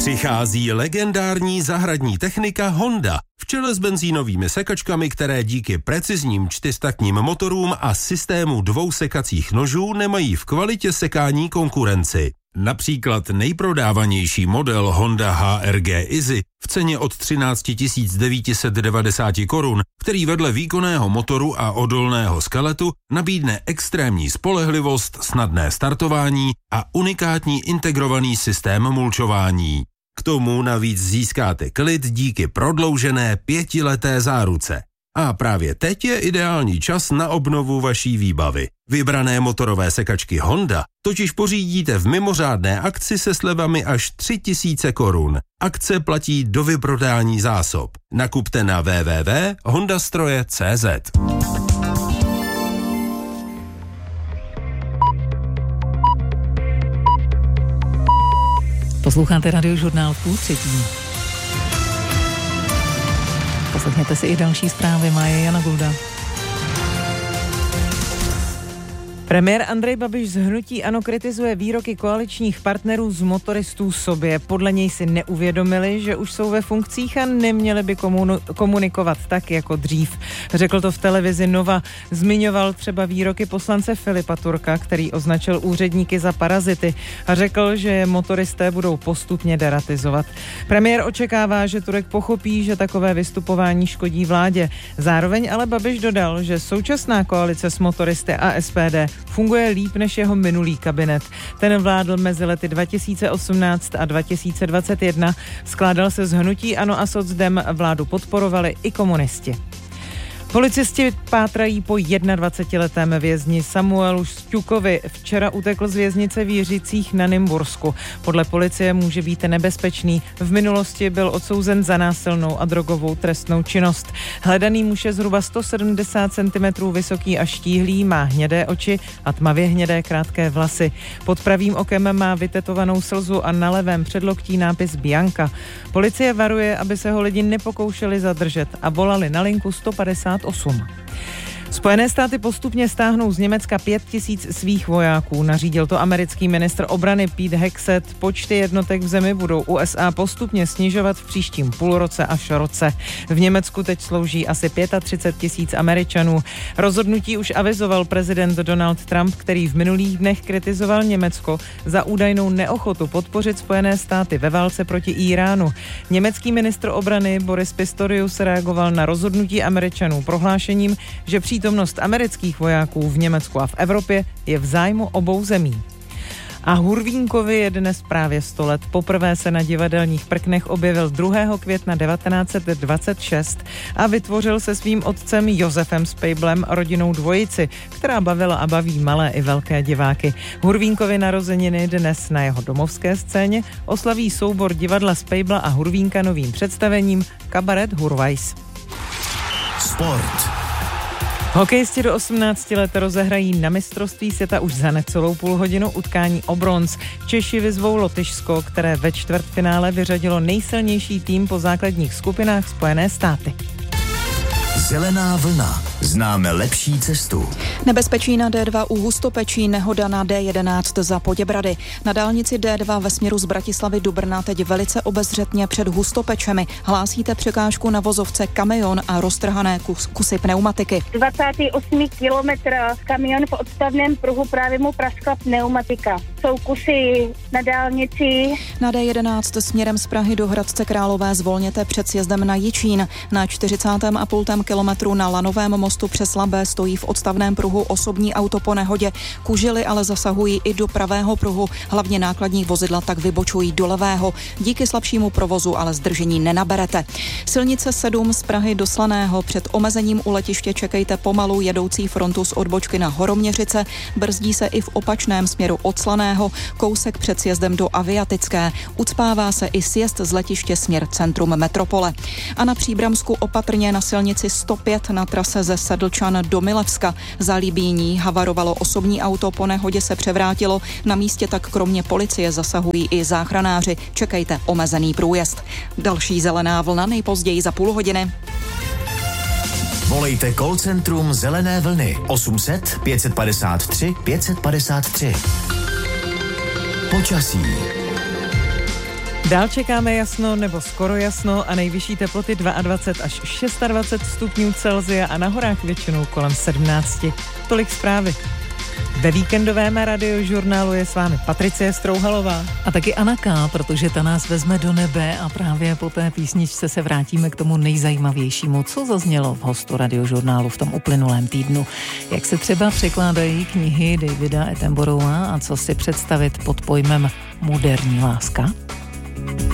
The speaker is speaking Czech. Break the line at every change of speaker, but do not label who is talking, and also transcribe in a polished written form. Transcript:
Přichází legendární zahradní technika Honda v čele s benzínovými sekačkami, které díky precizním čtyřtaktním motorům a systému 2 sekacích nožů nemají v kvalitě sekání konkurenci. Například nejprodávanější model Honda HRG Easy v ceně od 13 990 korun, který vedle výkonného motoru a odolného skeletu nabídne extrémní spolehlivost, snadné startování a unikátní integrovaný systém mulčování. K tomu navíc získáte klid díky prodloužené 5leté záruce. A právě teď je ideální čas na obnovu vaší výbavy. Vybrané motorové sekačky Honda totiž pořídíte v mimořádné akci se slevami až 3 000 korun. Akce platí do vyprodání zásob. Nakupte na www.hondastroje.cz.
Posloucháte Radiožurnál v 2:30. Poslechněte si i další zprávy, má je Jana Gulda. Premiér Andrej Babiš z hnutí ANO kritizuje výroky koaličních partnerů z motoristů sobě. Podle něj si neuvědomili, že už jsou ve funkcích a neměli by komunikovat tak jako dřív. Řekl to v televizi Nova. Zmiňoval třeba výroky poslance Filipa Turka, který označil úředníky za parazity a řekl, že motoristé budou postupně deratizovat. Premiér očekává, že Turek pochopí, že takové vystupování škodí vládě. Zároveň ale Babiš dodal, že současná koalice s motoristy a SPD funguje líp než jeho minulý kabinet. Ten vládl mezi lety 2018 a 2021. Skládal se z hnutí ANO a socdem, vládu podporovali i komunisti. Policisti pátrají po 21letém vězni Samuelu Šťukovi. Včera utekl z věznice v Jiřicích na Nymbursku. Podle policie může být nebezpečný. V minulosti byl odsouzen za násilnou a drogovou trestnou činnost. Hledaný muž je zhruba 170 cm vysoký a štíhlý, má hnědé oči a tmavě hnědé krátké vlasy. Pod pravým okem má vytetovanou slzu a na levém předloktí nápis Bianca. Policie varuje, aby se ho lidi nepokoušeli zadržet a volali na linku 158. Spojené státy postupně stáhnou z Německa 5 000 svých vojáků. Nařídil to americký ministr obrany Pete Hegseth. Počty jednotek v zemi budou USA postupně snižovat v příštím půlroce až roce. V Německu teď slouží asi 35 000 Američanů. Rozhodnutí už avizoval prezident Donald Trump, který v minulých dnech kritizoval Německo za údajnou neochotu podpořit Spojené státy ve válce proti Íránu. Německý ministr obrany Boris Pistorius reagoval na rozhodnutí Američanů prohlášením, že přítomnost amerických vojáků v Německu a v Evropě je v zájmu obou zemí. A Hurvínkovi je dnes právě 100 let. Poprvé se na divadelních prknech objevil 2. května 1926 a vytvořil se svým otcem Josefem Spejblem rodinnou dvojici, která bavila a baví malé i velké diváky. Hurvínkovi narozeniny dnes na jeho domovské scéně oslaví soubor divadla Spejbla a Hurvínka novým představením Kabaret Hurvajs.
Sport.
Hokejisti do 18 let rozehrají na mistrovství světa už za necelou půlhodinu utkání o bronz. Češi vyzvou Lotyšsko, které ve čtvrtfinále vyřadilo nejsilnější tým po základních skupinách Spojené státy.
Zelená vlna. Známe lepší cestu.
Nebezpečí na D2 u Hustopečí, nehoda na D11 za Poděbrady. Na dálnici D2 ve směru z Bratislavy do Brna teď velice obezřetně před Hustopečemi. Hlásíte překážku na vozovce kamion a roztrhané kusy pneumatiky.
28 kilometr kamion v odstavném pruhu právě mu praskla pneumatika. Jsou kusy na dálnici.
Na D11 směrem z Prahy do Hradce Králové zvolněte před sjezdem na Jičín. Na 40,5 kilometru na Lanovém mostu přes Labé stojí v odstavném pruhu osobní auto po nehodě. Kužily ale zasahují i do pravého pruhu. Hlavně nákladní vozidla tak vybočují do levého. Díky slabšímu provozu ale zdržení nenaberete. Silnice 7 z Prahy do Slaného. Před omezením u letiště čekejte pomalu jedoucí frontu z odbočky na Horoměřice. Brzdí se i v opačném směru od Slaného. Kousek před sjezdem do Aviatické. Ucpává se i sjezd z letiště směr centrum metropole. A na Příbramsku opatrně na silnici 105 na trase ze Sedlčan do Milevska. Za Libíní havarovalo osobní auto, po nehodě se převrátilo. Na místě tak kromě policie zasahují i záchranáři. Čekejte omezený průjezd. Další zelená vlna nejpozději za půl hodiny.
Volejte call centrum Zelené vlny 800 553 553. Počasí.
Dál čekáme jasno nebo skoro jasno a nejvyšší teploty 22 až 26 stupňů Celsia a na horách většinou kolem 17. Tolik zprávy. Ve víkendovém radiožurnálu je s vámi Patricie Strouhalová.
A taky Anna K., protože ta nás vezme do nebe a právě po té písničce se vrátíme k tomu nejzajímavějšímu, co zaznělo v hostu radiožurnálu v tom uplynulém týdnu. Jak se třeba překládají knihy Davida Attenborougha a co si představit pod pojmem moderní láska?